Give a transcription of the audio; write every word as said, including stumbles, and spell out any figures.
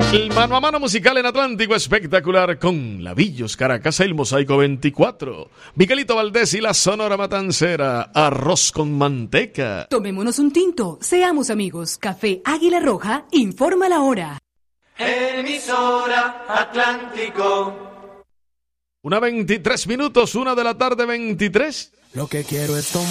El mano a mano musical en Atlántico espectacular con Lavillos, Caracas, el Mosaico veinticuatro, Miguelito Valdés y la Sonora Matancera, arroz con manteca. Tomémonos un tinto, seamos amigos. Café Águila Roja, informa la hora. Emisora Atlántico. Una veintitrés minutos, una de la tarde veintitrés. Lo que quiero es tomar.